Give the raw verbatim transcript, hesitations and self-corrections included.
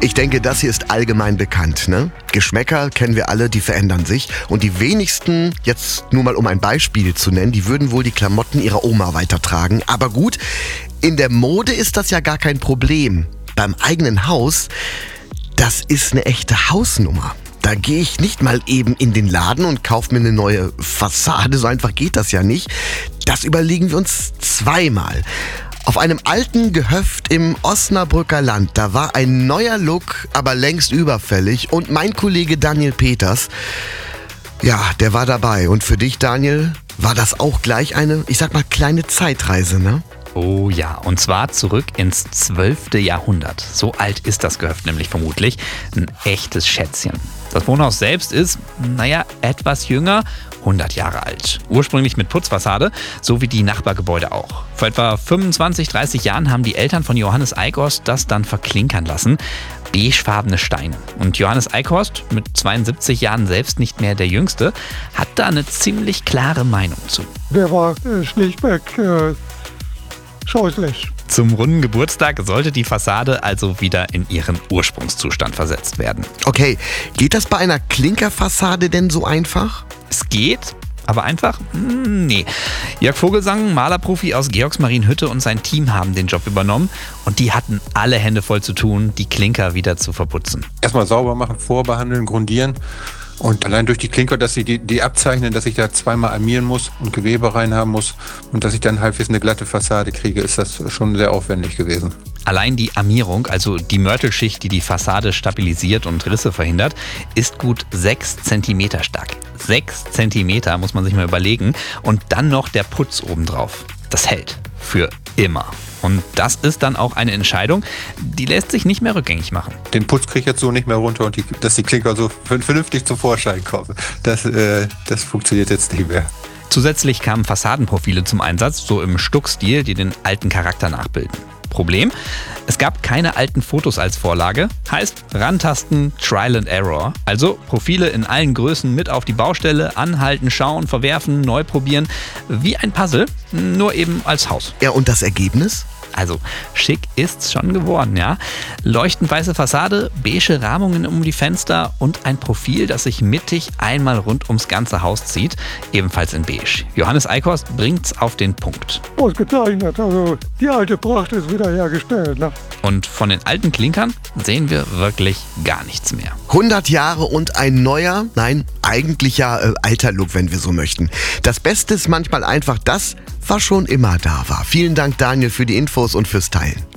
Ich denke, das hier ist allgemein bekannt, ne? Geschmäcker kennen wir alle, die verändern sich. Und die wenigsten, jetzt nur mal um ein Beispiel zu nennen, die würden wohl die Klamotten ihrer Oma weitertragen. Aber gut, in der Mode ist das ja gar kein Problem. Beim eigenen Haus, das ist eine echte Hausnummer. Da gehe ich nicht mal eben in den Laden und kaufe mir eine neue Fassade. So einfach geht das ja nicht. Das überlegen wir uns zweimal. Auf einem alten Gehöft im Osnabrücker Land, da war ein neuer Look, aber längst überfällig. Und mein Kollege Daniel Peters, ja, der war dabei. Und für dich, Daniel, war das auch gleich eine, ich sag mal, kleine Zeitreise, ne? Oh ja, und zwar zurück ins zwölfte Jahrhundert. So alt ist das Gehöft nämlich vermutlich. Ein echtes Schätzchen. Das Wohnhaus selbst ist, naja, etwas jünger, hundert Jahre alt. Ursprünglich mit Putzfassade, so wie die Nachbargebäude auch. Vor etwa fünfundzwanzig, dreißig Jahren haben die Eltern von Johannes Eichhorst das dann verklinkern lassen. Beigefarbene Steine. Und Johannes Eichhorst, mit zweiundsiebzig Jahren selbst nicht mehr der Jüngste, hat da eine ziemlich klare Meinung zu. Der war äh, schlichtweg äh, scheußlich. Zum runden Geburtstag sollte die Fassade also wieder in ihren Ursprungszustand versetzt werden. Okay, geht das bei einer Klinkerfassade denn so einfach? Es geht, aber einfach? Nee. Jörg Vogelsang, Malerprofi aus Georgsmarienhütte, und sein Team haben den Job übernommen und die hatten alle Hände voll zu tun, die Klinker wieder zu verputzen. Erstmal sauber machen, vorbehandeln, grundieren. Und allein durch die Klinker, dass sie die, die abzeichnen, dass ich da zweimal armieren muss und Gewebe reinhaben muss und dass ich dann halbwegs eine glatte Fassade kriege, ist das schon sehr aufwendig gewesen. Allein die Armierung, also die Mörtelschicht, die die Fassade stabilisiert und Risse verhindert, ist gut sechs Zentimeter stark. Sechs Zentimeter muss man sich mal überlegen. Und dann noch der Putz obendrauf. Das hält für immer. Und das ist dann auch eine Entscheidung, die lässt sich nicht mehr rückgängig machen. Den Putz kriege ich jetzt so nicht mehr runter und die, dass die Klinker so vernünftig zum Vorschein kommen. Das, äh, das funktioniert jetzt nicht mehr. Zusätzlich kamen Fassadenprofile zum Einsatz, so im Stuckstil, die den alten Charakter nachbilden. Problem: Es gab keine alten Fotos als Vorlage, heißt rantasten, Trial and Error. Also Profile in allen Größen mit auf die Baustelle, anhalten, schauen, verwerfen, neu probieren. Wie ein Puzzle, nur eben als Haus. Ja, und das Ergebnis? Also schick ist's schon geworden, ja. Leuchtend weiße Fassade, beige Rahmungen um die Fenster und ein Profil, das sich mittig einmal rund ums ganze Haus zieht, ebenfalls in beige. Johannes Eichhorst bringt's auf den Punkt. Ausgezeichnet, also die alte Pracht ist wiederhergestellt, ne? Und von den alten Klinkern sehen wir wirklich gar nichts mehr. hundert Jahre und ein neuer, nein, eigentlich ja äh, alter Look, wenn wir so möchten. Das Beste ist manchmal einfach das, was schon immer da war. Vielen Dank, Daniel, für die Infos und fürs Teilen.